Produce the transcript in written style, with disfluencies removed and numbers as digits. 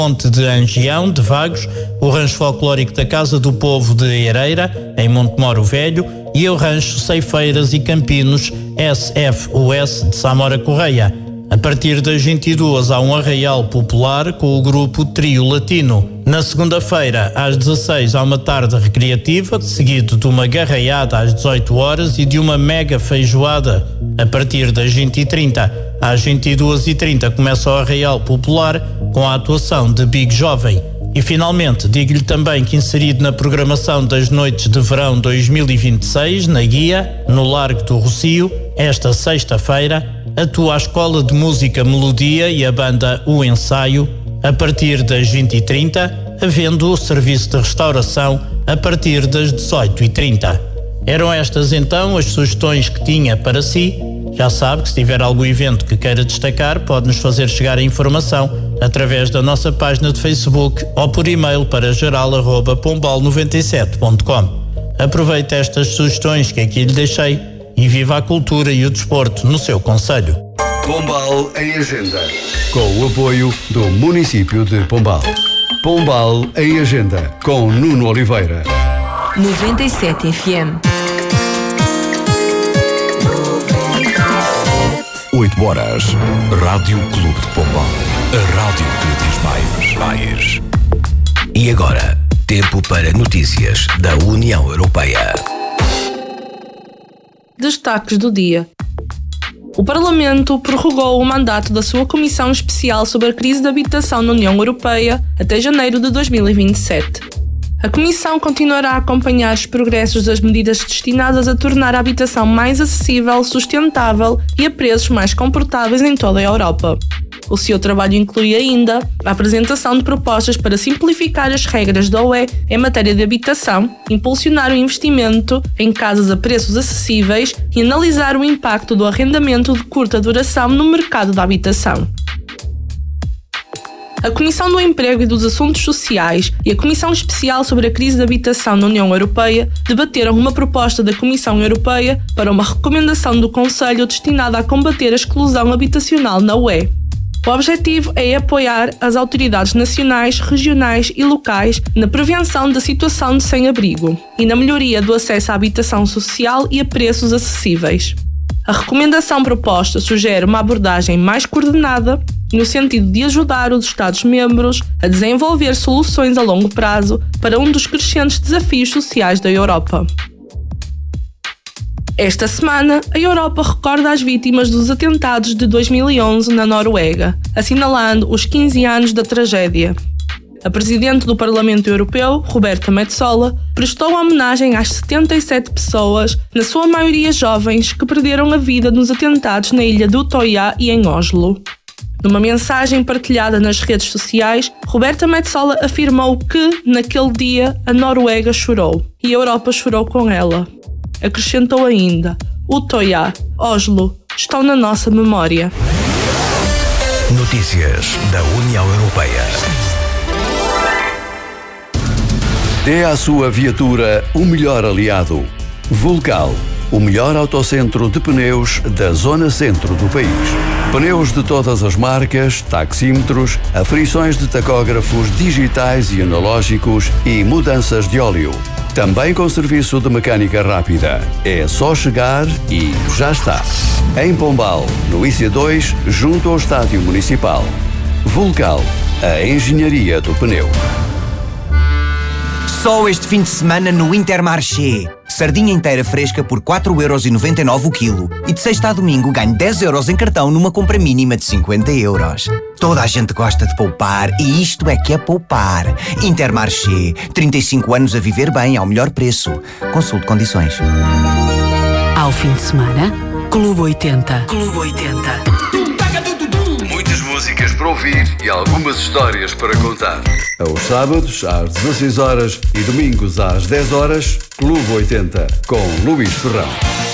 Monte de Angião, de Vagos, o Rancho Folclórico da Casa do Povo de Ereira, em Montemoro Velho, e o Rancho Ceifeiras e Campinos SFUS de Samora Correia. A partir das 22 há um arraial popular com o grupo Trio Latino. Na segunda-feira, às 16, há uma tarde recreativa, seguido de uma garraiada às 18 horas e de uma mega feijoada. A partir das 20h30 às 22h30 começa o arraial popular com a atuação de Big Jovem. E finalmente, digo-lhe também que inserido na programação das Noites de Verão 2026, na Guia, no Largo do Rocio, esta sexta-feira, atua a Escola de Música Melodia e a banda O Ensaio, a partir das 20h30, havendo o serviço de restauração a partir das 18h30. Eram estas então as sugestões que tinha para si. Já sabe que se tiver algum evento que queira destacar, pode-nos fazer chegar a informação através da nossa página de Facebook ou por e-mail para geral@pombal97.com. Aproveite estas sugestões que aqui lhe deixei e viva a cultura e o desporto no seu concelho. Pombal em Agenda, com o apoio do município de Pombal. Pombal em Agenda, com Nuno Oliveira. 97 FM. 8 horas. Rádio Clube de Pombal. A rádio que diz mais. E agora, tempo para notícias da União Europeia. Destaques do dia. O Parlamento prorrogou o mandato da sua Comissão Especial sobre a Crise da Habitação na União Europeia até janeiro de 2027. A Comissão continuará a acompanhar os progressos das medidas destinadas a tornar a habitação mais acessível, sustentável e a preços mais confortáveis em toda a Europa. O seu trabalho inclui ainda a apresentação de propostas para simplificar as regras da UE em matéria de habitação, impulsionar o investimento em casas a preços acessíveis e analisar o impacto do arrendamento de curta duração no mercado da habitação. A Comissão do Emprego e dos Assuntos Sociais e a Comissão Especial sobre a Crise da Habitação na União Europeia debateram uma proposta da Comissão Europeia para uma recomendação do Conselho destinada a combater a exclusão habitacional na UE. O objetivo é apoiar as autoridades nacionais, regionais e locais na prevenção da situação de sem-abrigo e na melhoria do acesso à habitação social e a preços acessíveis. A recomendação proposta sugere uma abordagem mais coordenada no sentido de ajudar os Estados-membros a desenvolver soluções a longo prazo para um dos crescentes desafios sociais da Europa. Esta semana, a Europa recorda as vítimas dos atentados de 2011 na Noruega, assinalando os 15 anos da tragédia. A Presidente do Parlamento Europeu, Roberta Metsola, prestou homenagem às 77 pessoas, na sua maioria jovens, que perderam a vida nos atentados na ilha de Utøya e em Oslo. Numa mensagem partilhada nas redes sociais, Roberta Metsola afirmou que, naquele dia, a Noruega chorou e a Europa chorou com ela. Acrescentou ainda: Utøya, Oslo, estão na nossa memória. Notícias da União Europeia. Dê à sua viatura o melhor aliado. Vulcal, o melhor autocentro de pneus da zona centro do país. Pneus de todas as marcas, taxímetros, aferições de tacógrafos digitais e analógicos e mudanças de óleo. Também com serviço de mecânica rápida. É só chegar e já está. Em Pombal, no IC2, junto ao Estádio Municipal. Vulcal, a engenharia do pneu. Só este fim de semana no Intermarché. Sardinha inteira fresca por 4,99€ o quilo. E de sexta a domingo ganho 10€ em cartão numa compra mínima de 50€. Toda a gente gosta de poupar e isto é que é poupar. Intermarché. 35 anos a viver bem ao melhor preço. Consulte condições. Ao fim de semana, Clube 80. Clube 80. Muitas músicas para ouvir e algumas histórias para contar. Aos sábados, às 16 horas e domingos às 10 horas, Clube 80, com Luís Ferrão.